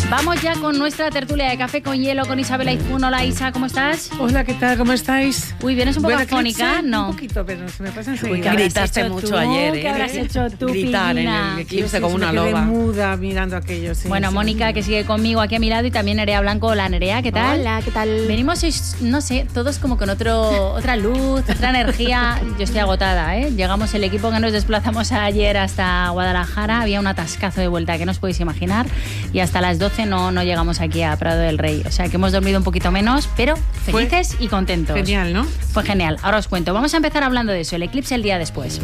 Vamos ya con nuestra tertulia de Café con Hielo con Isabel Aizpún. Hola Isa, ¿cómo estás? Hola, ¿qué tal? ¿Cómo estáis? Uy, vienes un poco afónica, ¿no? Un poquito, pero se me pasa enseguida. Uy, que gritaste mucho ayer, ¿eh? ¿Qué habrás hecho tú, Gritar Pina? en el eclipse como una loba. Muda mirando aquello, sí. Bueno, sí. Mónica, que sigue conmigo aquí a mi lado, y también Nerea Blanco. Hola, Nerea, ¿qué tal? Hola, ¿qué tal? Venimos, no sé, todos como con otra luz, otra energía. Yo estoy agotada, ¿eh? Llegamos el equipo que nos desplazamos ayer hasta Guadalajara, había un atascazo de vuelta que no os podéis imaginar, y hasta las 12 no llegamos aquí a Prado del Rey. O sea que hemos dormido un poquito menos, pero felices y contentos. Genial, ¿no? Fue genial. Ahora os cuento. Vamos a empezar hablando de eso, el eclipse el día después.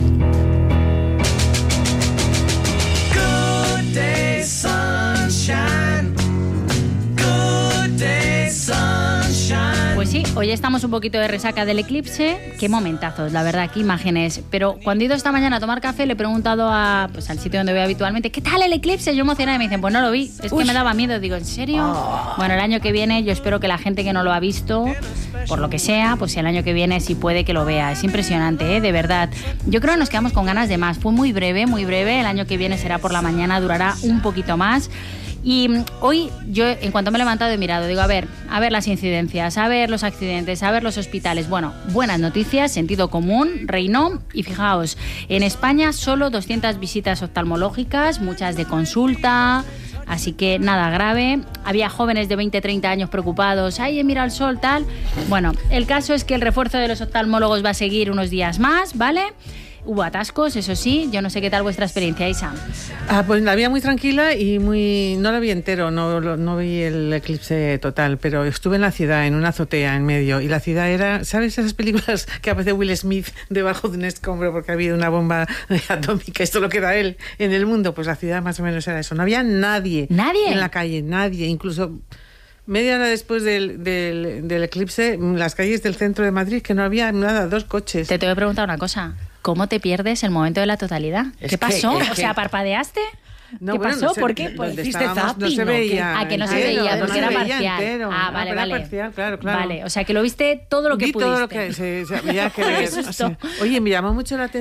Good day, sunshine. Good day, sunshine. Pues sí, hoy estamos un poquito de resaca del eclipse. Qué momentazos, la verdad, qué imágenes. Pero cuando he ido esta mañana a tomar café, le he preguntado al sitio donde voy habitualmente, ¿qué tal el eclipse? Yo emocionada, y me dicen, pues no lo vi. Es que me daba miedo. Digo, ¿en serio? Bueno, el año que viene yo espero que la gente que no lo ha visto, por lo que sea, pues el año que viene sí puede que lo vea. Es impresionante, ¿eh? De verdad. Yo creo que nos quedamos con ganas de más. Fue muy breve, muy breve. El año que viene será por la mañana, durará un poquito más. Y hoy yo, en cuanto me he levantado, he mirado, digo, a ver las incidencias, a ver los accidentes, a ver los hospitales. Bueno, buenas noticias, sentido común, reinó. Y fijaos, en España solo 200 visitas oftalmológicas, muchas de consulta, así que nada grave. Había jóvenes de 20-30 años preocupados, ¡ay, he mirado el sol, tal! Bueno, el caso es que el refuerzo de los oftalmólogos va a seguir unos días más, ¿vale? Hubo atascos, eso sí. Yo no sé qué tal vuestra experiencia, Isa. Pues la vi muy tranquila y no la vi entero, no vi el eclipse total, pero estuve en la ciudad, en una azotea en medio, y la ciudad era, ¿sabes esas películas que aparece Will Smith debajo de un escombro porque ha habido una bomba atómica, esto lo queda él en el mundo? Pues la ciudad más o menos era eso. No había nadie en la calle, nadie, incluso media hora después del eclipse, las calles del centro de Madrid, que no había nada, 2 coches. Te tengo que preguntar una cosa. ¿Cómo te pierdes el momento de la totalidad? ¿Qué pasó? O sea, ¿parpadeaste? No, ¿Qué bueno, pasó? no sé, ¿Por qué? Pues hiciste zapping. no se veía. Ah, que no se veía, porque era parcial. Entero, vale. Era parcial, claro. Vale, o sea, que lo viste todo lo que Vi pudiste. todo lo que se había que ver. Qué susto. Oye, me llamó mucho la atención.